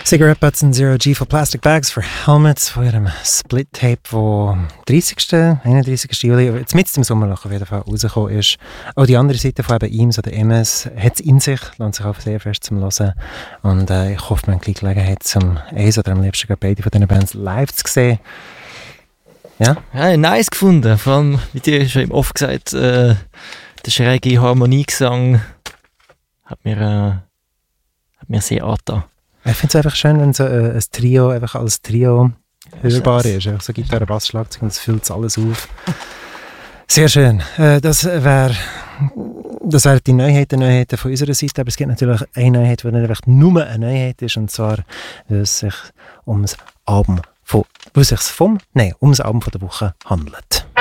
Cigarette Butts and Zero G for Plastic Bags for Helmets von ihrem Split-Tape, wo 31. Juli, jetzt mitten im Sommerloch auf jeden Fall rausgekommen ist. Auch die andere Seite von eben ihm, so der MS, hat es in sich, lohnt sich auch sehr fest zum Hören. Und ich hoffe, man hat gleich Gelegenheit, zum eins oder am liebsten gerade beide von diesen Bands live zu sehen. Ja? Ja, nice gefunden. Vor allem, wie dir schon oft gesagt, der schräge Harmoniegesang hat mir sehr angetan. Ich finde es einfach schön, wenn so ein Trio einfach als Trio hörbar ist. Einfach so Gitarre, Bass, Schlagzeug und es füllt alles auf. Sehr schön. Das wäre die Neuheiten von unserer Seite. Aber es gibt natürlich eine Neuheit, die nicht einfach nur eine Neuheit ist. Und zwar, weil es sich ums Album von der Woche handelt.